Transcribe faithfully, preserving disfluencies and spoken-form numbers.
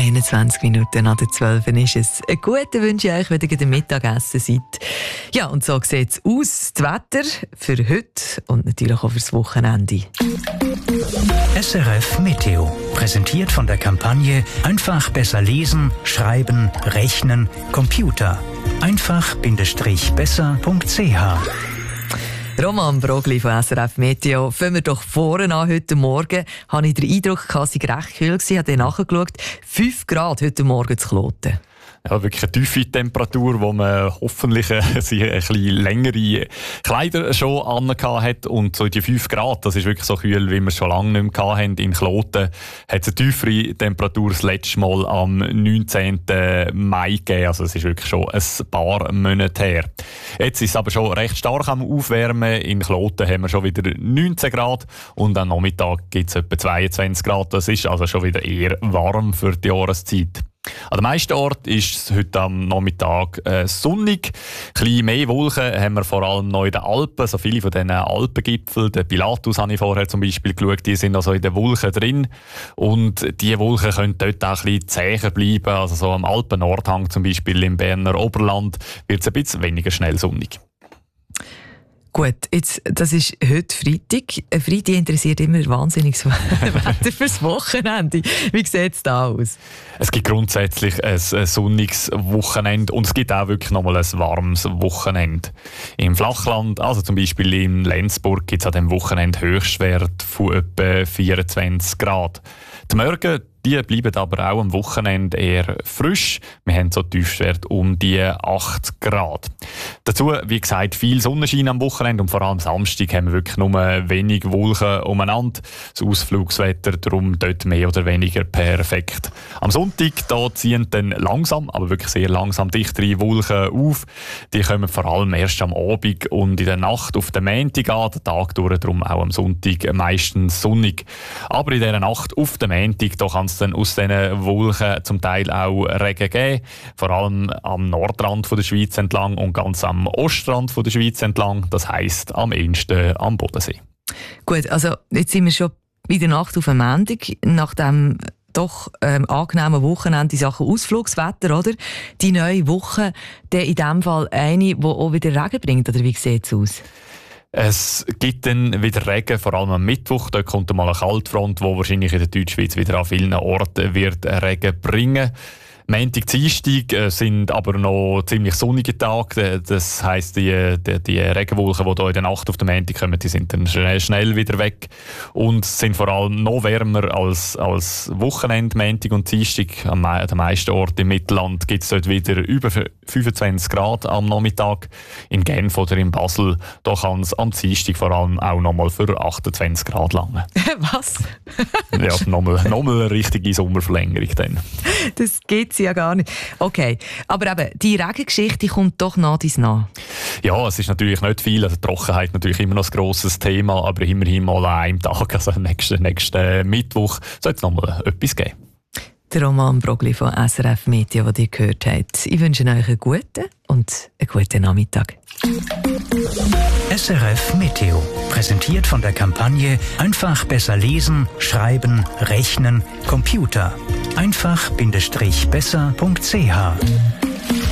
einundzwanzig Minuten nach der zwölf ist es. Einen guten wünsche ich euch, wenn ihr am Mittagessen seid. Ja, und so sieht es aus. Das Wetter für heute und natürlich auch fürs Wochenende. S R F Meteo. Präsentiert von der Kampagne Einfach besser lesen, schreiben, rechnen, Computer. einfach-besser punkt c h. Roman Brogli von S R F Meteo. Fangen wir doch vorne an. Heute Morgen hatte ich den Eindruck, dass es recht kühl war. Ich habe dann nachgeschaut. fünf Grad heute Morgen zu Kloten. Ja, wirklich eine tiefe Temperatur, wo man hoffentlich äh, ein bisschen längere Kleider schon angehabt hat. Und so die fünf Grad, das ist wirklich so kühl, wie wir es schon lange nicht mehr hatten. In Kloten hat es eine tiefere Temperatur das letzte Mal am neunzehnten Mai gegeben. Also es ist wirklich schon ein paar Monate her. Jetzt ist es aber schon recht stark am Aufwärmen. In Kloten haben wir schon wieder neunzehn Grad und am Nachmittag gibt es etwa zweiundzwanzig Grad. Das ist also schon wieder eher warm für die Jahreszeit. An den meisten Orten ist es heute am Nachmittag äh, sonnig. Ein bisschen mehr Wolken haben wir vor allem noch in den Alpen. So viele von diesen Alpengipfeln, den Pilatus habe ich vorher zum Beispiel geschaut, die sind also in den Wolken drin. Und diese Wolken können dort auch ein bisschen zäher bleiben. Also so am Alpen-Nordhang zum Beispiel im Berner Oberland wird es ein bisschen weniger schnell sonnig. Gut, jetzt, das ist heute Freitag. Ein Freitag interessiert immer wahnsinnig das Wetter fürs Wochenende. Wie sieht es da aus? Es gibt grundsätzlich ein, ein sonniges Wochenende und es gibt auch wirklich nochmal ein warmes Wochenende. Im Flachland, also zum Beispiel in Lenzburg, gibt es an diesem Wochenende Höchstwert von etwa vierundzwanzig Grad. Die Morgen die bleiben aber auch am Wochenende eher frisch. Wir haben so Tiefstwert um die acht Grad. Dazu, wie gesagt, viel Sonnenschein am Wochenende und vor allem Samstag haben wir wirklich nur wenig Wolken umeinander. Das Ausflugswetter darum dort mehr oder weniger perfekt. Am Sonntag da ziehen dann langsam, aber wirklich sehr langsam dichtere Wolken auf. Die kommen vor allem erst am Abend und in der Nacht auf den Montag an. Der Tag durch, darum auch am Sonntag meistens sonnig. Aber in dieser Nacht auf den Montag da kann es dann aus diesen Wolken zum Teil auch Regen geben. Vor allem am Nordrand von der Schweiz entlang und ganz am Ostrand von der Schweiz entlang. Das heisst am ehesten am Bodensee. Gut, also jetzt sind wir schon in der Nacht auf dem Montag, nach dem doch ähm, angenehmen Wochenende in Sachen Ausflugswetter, oder? Die neue Woche, der in diesem Fall eine, die auch wieder Regen bringt, oder wie sieht es aus? Es gibt dann wieder Regen, vor allem am Mittwoch. Da kommt mal eine Kaltfront, die wahrscheinlich in der Deutschschweiz wieder an vielen Orten wird Regen bringen. Montag, Dienstag äh, sind aber noch ziemlich sonnige Tage. Das heisst, die, die, die Regenwolken, die hier in der Nacht auf den Montag kommen, die sind dann schnell, schnell wieder weg. Und sind vor allem noch wärmer als, als Wochenende, Montag und Dienstag. Am den meisten Orten im Mittelland gibt es dort wieder über fünfundzwanzig Grad am Nachmittag. In Genf oder in Basel, da kann es am Dienstag vor allem auch noch mal für achtundzwanzig Grad lange. Was? Ja, nochmal noch mal eine richtige Sommerverlängerung dann. Das geht ja gar nicht. Okay, aber eben, die Regengeschichte kommt doch nach dies nach. Ja, es ist natürlich nicht viel. Also Trockenheit ist natürlich immer noch ein grosses Thema, aber immerhin mal an einem Tag, also nächsten, nächsten Mittwoch, soll es noch mal etwas geben. Der Roman Brogli von S R F Meteo, den ihr gehört habt. Ich wünsche euch einen guten und einen guten Nachmittag. S R F Meteo. Präsentiert von der Kampagne Einfach besser lesen, schreiben, rechnen, Computer. einfach-besser punkt c h.